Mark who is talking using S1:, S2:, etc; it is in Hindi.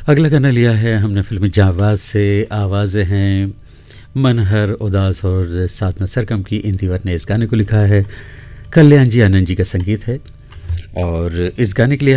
S1: अगला गाना लिया है हमने फिल्म जावाज़ से। आवाज़ें हैं मनहर उदास और साधना सरगम की। इंदिवर ने इस गाने को लिखा है। कल्याण जी आनंद जी का संगीत है और इस गाने के लिए